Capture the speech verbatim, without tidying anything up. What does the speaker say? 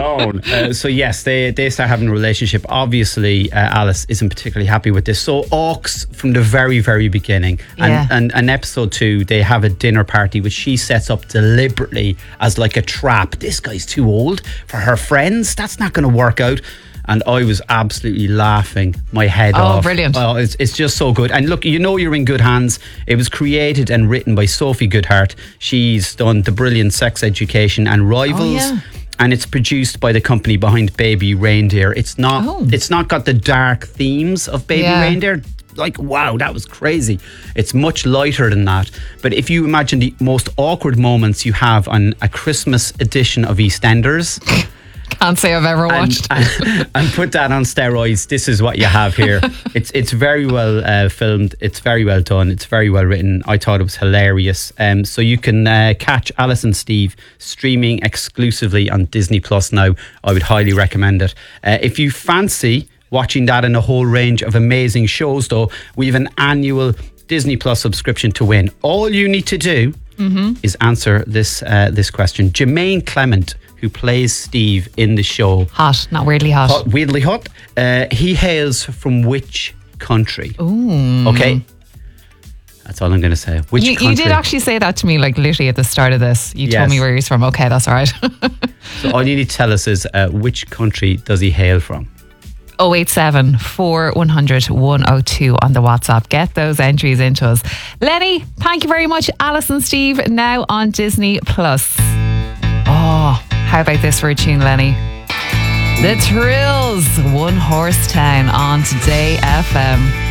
alone. Uh, so yes, they, they start having a relationship. Obviously, uh, Alice isn't particularly happy with this. So Oaks from the very, very beginning. And, Yeah. and, and episode two, they have a dinner party which she sets up deliberately as like a trap. This guy's too old for her friends. That's not going to work out. And I was absolutely laughing my head Oh, off. brilliant. Oh, it's, it's just so good. And look, you know you're in good hands. It was created and written by Sophie Goodhart. She's done the brilliant Sex Education and Rivals. Oh, yeah. And it's produced by the company behind Baby Reindeer. It's not Oh. It's not got the dark themes of Baby Yeah. Reindeer. Like, wow, that was crazy. It's much lighter than that. But if you imagine the most awkward moments you have on a Christmas edition of EastEnders... Can't say I've ever watched. And, and, and put that on steroids. This is what you have here. It's it's very well uh, filmed. It's very well done. It's very well written. I thought it was hilarious. Um, so you can uh, catch Alice and Steve streaming exclusively on Disney Plus now. I would highly recommend it. Uh, if you fancy watching that and a whole range of amazing shows, though, we have an annual Disney Plus subscription to win. All you need to do mm-hmm. is answer this uh, this question. Jermaine Clement, who plays Steve in the show. Hot, not weirdly hot. Hot weirdly hot. Uh, he hails from which country? Ooh. Okay. That's all I'm going to say. Which You, country? you did actually say that to me, like literally at the start of this. You Yes. told me where he's from. Okay, that's all right. So all you need to tell us is uh, which country does he hail from? oh eight seven, four one hundred, one oh two on the WhatsApp. Get those entries into us. Lenny, thank you very much. Alice and Steve now on Disney Plus. Oh, how about this for a tune, Lenny? The Thrills, One Horse Town on Today F M.